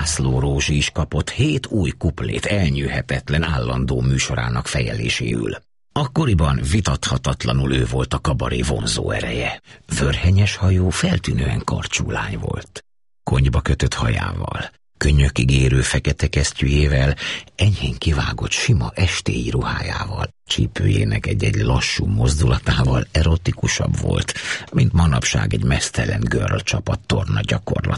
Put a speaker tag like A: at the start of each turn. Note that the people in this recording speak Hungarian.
A: László Rózsi is kapott 7 új kuplét elnyűhetetlen állandó műsorának fejeléséül. Akkoriban vitathatatlanul ő volt a kabaré vonzó ereje. Vörhenyes hajú, feltűnően karcsú lány volt. Konyba kötött hajával, könnyökig érő fekete kesztyűjével, enyhén kivágott sima estéi ruhájával, csípőjének egy-egy lassú mozdulatával erotikusabb volt, mint manapság egy meztelen girl csapat torna gyakorlata.